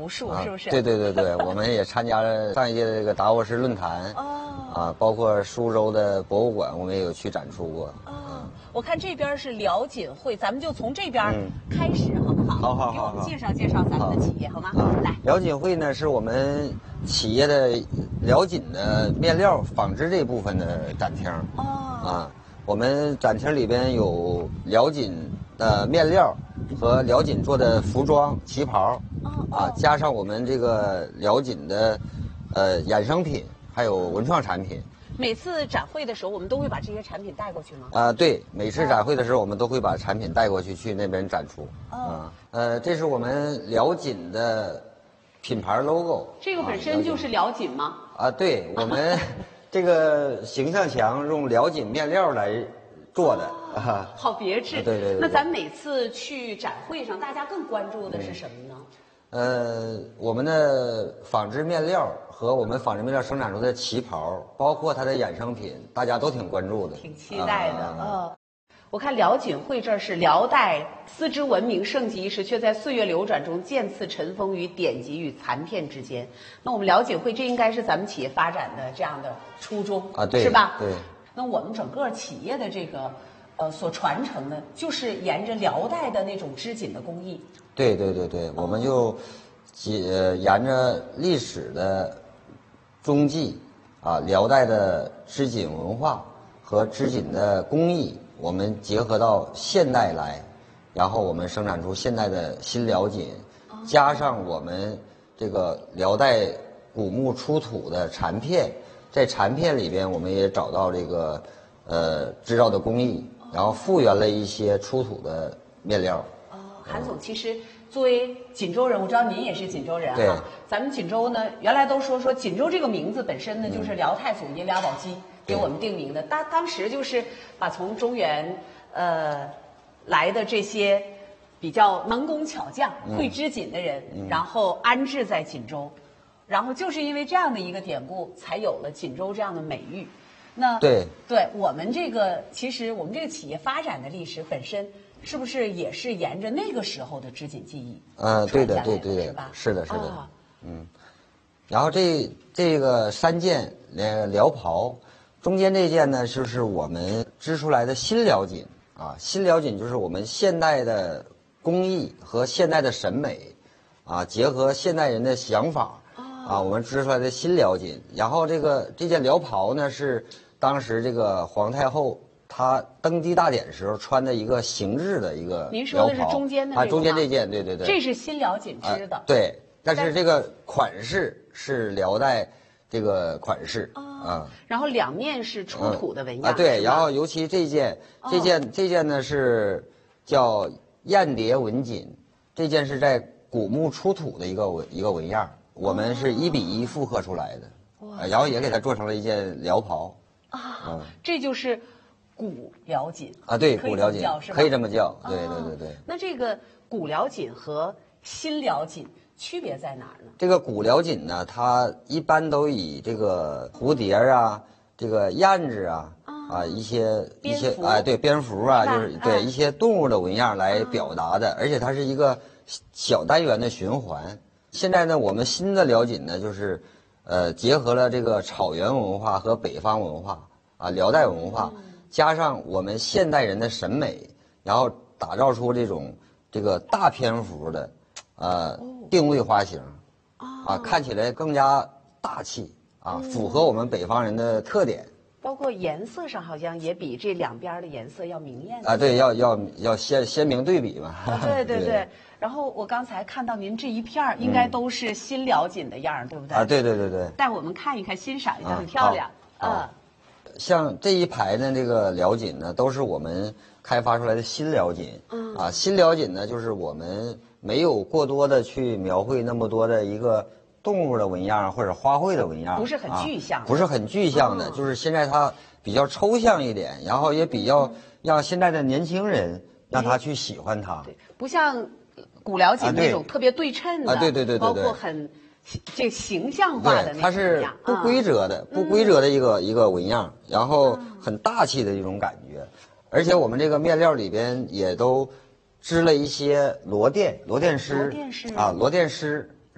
无数，是不是？ 对对对对，我们也参加了上一届的这个达沃斯论坛，包括苏州的博物馆，我们也有去展出过。 我看这边是辽锦会，咱们就从这边开始，好不好？ 好， 给我们介绍介绍咱们的企业，好吗？来， 辽锦会呢是我们企业的辽锦的面料纺织这部分的展厅。我们展厅里边有辽锦的面料和辽锦做的服装、旗袍，加上我们这个辽锦的衍生品，还有文创产品。 每次展会的时候，我们都会把这些产品带过去吗？ 对，每次展会的时候，我们都会把产品带过去，去那边展出。这是我们辽锦的品牌 logo。 这个本身就是辽锦吗？ 对，我们这个形象墙用辽锦面料来做的。 好别致。 对对对。 那咱每次去展会上，大家更关注的是什么呢？ 我们的纺织面料和我们纺织面料生产出的旗袍，包括它的衍生品，大家都挺关注的， 挺期待的。我看辽锦会这儿是辽代丝织文明盛极一时，却在岁月流转中渐次尘封于典籍与残片之间。那我们辽锦会，这应该是咱们企业发展的这样的初衷对， 是吧？ 对。 那我们整个企业的这个所传承的，就是沿着辽代的那种织锦的工艺。 对对对对，我们就沿着历史的踪迹辽代的织锦文化和织锦的工艺，我们结合到现代来，然后我们生产出现代的新辽锦，加上我们这个辽代古木出土的残片，在残片里边我们也找到这个制造的工艺，然后复原了一些出土的面料。 韩总，其实作为锦州人，我知道您也是锦州人对。 咱们锦州呢，原来都说锦州这个名字本身呢，就是辽太祖爷廖宝基给我们定名的。当时就是把从中原来的这些比较能工巧匠、会织锦的人，然后安置在锦州，然后就是因为这样的一个典故，才有了锦州这样的美誉。那对我们这个，其实我们这个企业发展的历史本身。是不是也是沿着那个时候的织锦技艺？ 对的，是吧？是的，是的。然后这个3件辽袍，中间这件呢，就是我们织出来的新辽锦新辽锦就是我们现代的工艺和现代的审美结合现代人的想法我们织出来的新辽锦。然后这件辽袍呢，是当时这个皇太后。他登基大典时候穿的一个形制的一个辽袍。 您说的是中间的那个中间这件，对对对。 这是新辽锦织的。 对，但是这个款式是辽代这个款式然后两面是出土的纹样对，然后尤其这件呢是叫燕蝶纹锦，这件是在古墓出土的一个纹样，我们是1比1复刻出来的，然后也给它做成了一件辽袍这就是。古辽锦对，古辽锦可以这么叫，对。 那这个古辽锦和新辽锦区别在哪儿呢？ 这个古辽锦呢，它一般都以这个蝴蝶这个燕子一些对蝙蝠就是对一些动物的纹样来表达的，而且它是一个小单元的循环。现在呢，我们新的辽锦呢，就是结合了这个草原文化和北方文化辽代文化。加上我们现代人的审美，然后打造出这个大篇幅的定位花型看起来更加大气符合我们北方人的特点。 包括颜色上好像也比这两边的颜色要明艳对，要鲜明对比嘛。 对。然后我刚才看到您这一片应该都是新辽锦的样对不对？ 对。 带我们看一看，欣赏一下，很漂亮像这一排呢，这个辽锦呢，都是我们开发出来的新辽锦。新辽锦呢，就是我们没有过多的去描绘那么多的一个动物的纹样或者花卉的纹样， 不是很具象， 不是很具象的，就是现在它比较抽象一点，然后也比较让现在的年轻人让他去喜欢它。 对，不像古辽锦那种特别对称的， 对， 包括很。这形象化的那种它是不规则的一个纹样，然后很大气的一种感觉，而且我们这个面料里边也都织了一些螺钿丝